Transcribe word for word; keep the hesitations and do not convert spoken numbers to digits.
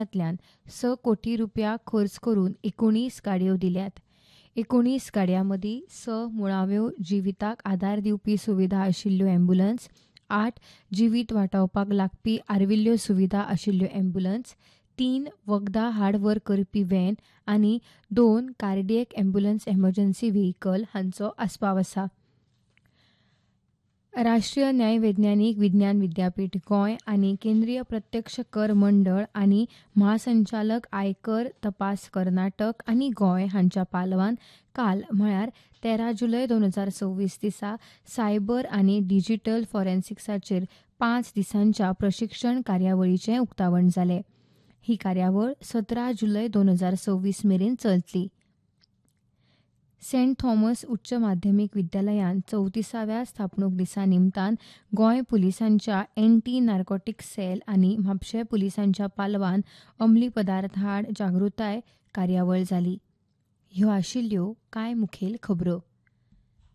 तल्यान स कोटी रुपया खर्च करून एकोणीस गाडयो दिल्यात. एकोणीस गाडयां मदीं स मुळाव्यो जिविताक आदार दिवपी सुविधा आशिल्ल्यो अँब्युलन्स, आठ जिवीत वाटावपाक लागपी आर्विल्ल्यो सुविधा आशिल्ल्यो अँब्युलन्स, तीन वखदां हाड व्हर करपी व्हॅन आनी दोन कार्डियॅक अँब्युलन्स इमर्जन्सी व्हेईकल हांचो आस्पाव आसा. राष्ट्रीय न्याय वैज्ञानीक विज्ञान विद्यापीठ गोंय आनी केंद्रीय प्रत्यक्ष कर मंडळ आनी म्हासंचालक आयकर तपास कर्नाटक आनी गोंय हांच्या पालवान काल म्हळ्यार तेरा जुलय दोन हजार सव्वीस दिसा सायबर आनी डिजिटल फॉरेन्सिक्साचेर पांच दिसांच्या प्रशिक्षण कार्यावळीचें उक्तावण जालें. ही कार्यावळ सतरा जुलय दोन हजार सव्वीस मेरेन चलतली. सेंट थॉमस उच्च माध्यमीक विद्यालयान चवतिसाव्या स्थापणूक दिसा निमतान गोंय पुलिसांच्या एंटी नार्कोटिक्स सेल आनी म्हापशें पुलिसांच्या पालवान अंमली पदार्थ आड जागृताय कार्यावळ जाली. ह्यो आशिल्ल्यो कांय मुखेल खबरो.